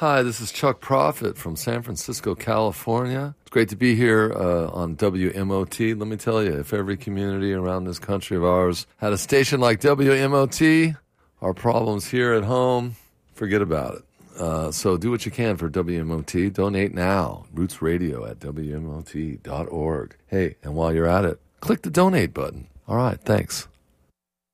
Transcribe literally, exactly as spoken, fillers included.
Hi, this is Chuck Prophet from San Francisco, California. It's great to be here uh, on W M O T. Let me tell you, if every community around this country of ours had a station like W M O T, our problems here at home, forget about it. Uh, so do what you can for W M O T. Donate now. Roots Radio at W M O T dot org. Hey, and while you're at it, click the donate button. All right, thanks.